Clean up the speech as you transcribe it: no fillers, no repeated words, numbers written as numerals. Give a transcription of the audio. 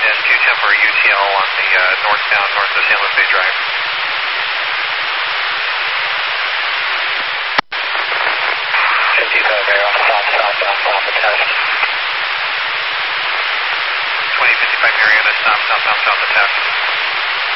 S2 temporary UTL on the northbound north of San Luis Bay Drive. 55 Air, stop the test. 2055 Mariana, stop the test.